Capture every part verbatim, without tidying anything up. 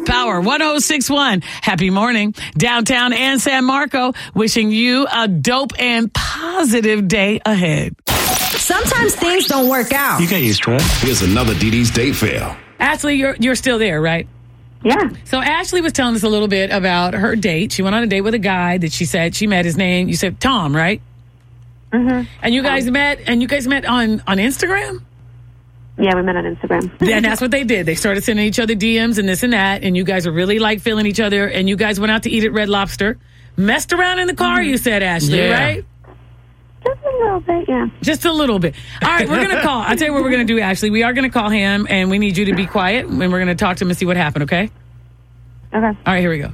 Power one oh six point one. Happy morning. Downtown and San Marco, wishing you a dope and positive day ahead. Sometimes things don't work out. You get used to it. Here's another D D's date fail. Ashley, you're you're still there, right? Yeah. So Ashley was telling us a little bit about her date. She went on a date with a guy that she said she met. His name, you said Tom, right? Mm-hmm. And you guys um, met, and you guys met on, on Instagram? Yeah, we met on Instagram. And that's what they did. They started sending each other D Ms and this and that, and you guys were really like feeling each other, and you guys went out to eat at Red Lobster. Messed around in the car, mm-hmm. you said, Ashley, yeah. right? Just a little bit, yeah. Just a little bit. All right, we're going to call. I'll tell you what we're going to do, Ashley. We are going to call him, and we need you to be quiet, and we're going to talk to him and see what happened, okay? Okay. All right, here we go.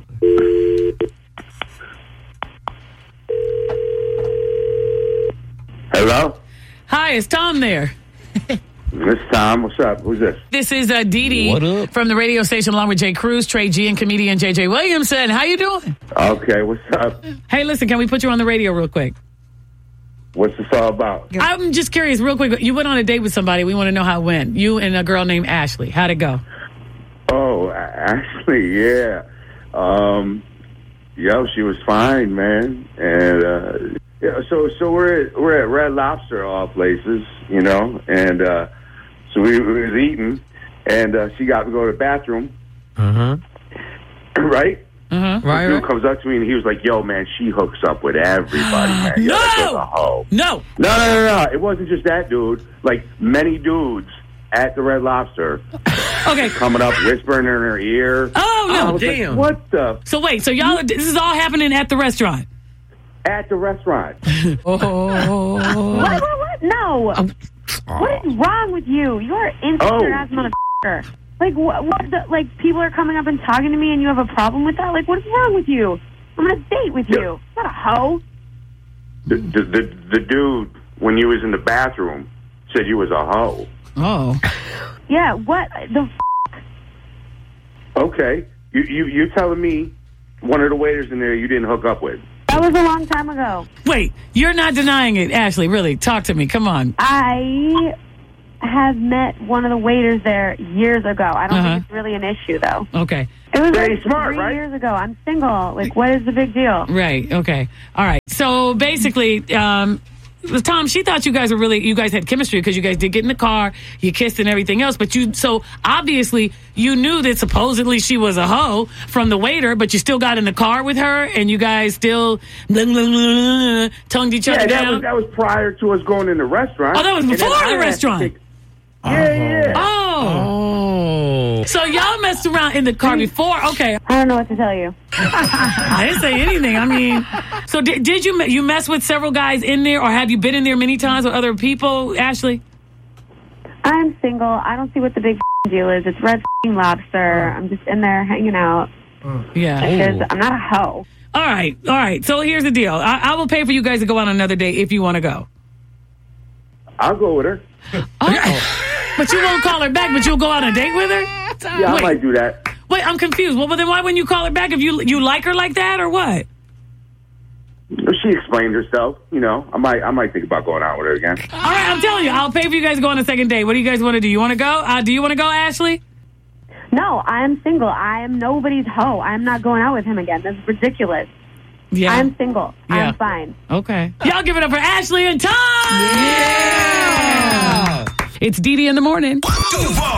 Hello? Hi, is Tom there? This is Tom. What's up? Who's this? This is uh, Dee Dee What up? from the radio station along with Jay Cruz, Trey G, and comedian J J Williamson. How you doing? Okay, what's up? Hey, listen, can we put you on the radio real quick? What's this all about? I'm just curious, real quick. You went on a date with somebody. We want to know how it went. You and a girl named Ashley. How'd it go? Oh, Ashley, yeah. Um, yo, she was fine, man. And, uh, yeah, so, so we're at, we're at Red Lobster, all places, you know, and, uh, so we, we was eating, and, uh, she got to go to the bathroom. Uh-huh. Right? Uh-huh. Right, The dude right. comes up to me, and he was like, yo, man, she hooks up with everybody, man. Yo, that girl's a hoe. No! No, no, no, no. It wasn't just that dude. Like, many dudes at the Red Lobster Okay. coming up, whispering in her ear. Oh, I no. was like, damn. what the? So wait, so y'all, this is all happening at the restaurant? At the restaurant. Oh. What, what, what? No. Um, What is wrong with you? You're an insecure ass motherfucker. Like, what, what the, like, people are coming up and talking to me and you have a problem with that? Like, what is wrong with you? I'm on a date with you. I'm not a hoe. The, the, the, the dude, when you was in the bathroom, said you was a hoe. Oh. Yeah, what the f***? Okay. You, you, you're telling me one of the waiters in there you didn't hook up with. That was a long time ago. Wait, you're not denying it, Ashley. Really, talk to me. Come on. I have met one of the waiters there years ago. I don't Uh-huh. think it's really an issue, though. Okay. It was Very like smart, three right? years ago. I'm single. Like, what is the big deal? Right. Okay. All right. So basically, um, Tom, she thought you guys were really, you guys had chemistry because you guys did get in the car, you kissed and everything else. But you, so obviously you knew that supposedly she was a hoe from the waiter, but you still got in the car with her and you guys still blah, blah, blah, blah, tongued each other Yeah, that down. was, that was prior to us going in the restaurant. Oh, that was And then before I the had to restaurant. take- Yeah, yeah. Oh. Oh. So y'all messed around in the car before? Okay. I don't know what to tell you. I didn't say anything. I mean, so did, did you you mess with several guys in there, or have you been in there many times with other people, Ashley? I'm single. I don't see what the big f***ing deal is. It's Red f***ing Lobster. I'm just in there hanging out Yeah. because I'm not a hoe. All right. All right. So here's the deal. I, I will pay for you guys to go on another date if you want to go. I'll go with her. Oh. But you won't call her back, but you'll go on a date with her? Yeah, Wait. I might do that. Wait, I'm confused. Well, but then why wouldn't you call her back if you you like her like that, or what? She explained herself. You know, I might, I might think about going out with her again. All right, I'm telling you, I'll pay for you guys to go on a second date. What do you guys want to do? You want to go? Uh, do you want to go, Ashley? No, I am single. I am nobody's hoe. I am not going out with him again. That's ridiculous. Yeah. I'm single. Yeah. I'm fine. Okay. Y'all give it up for Ashley and Tom! Yeah! It's Dee Dee in the morning. Duval.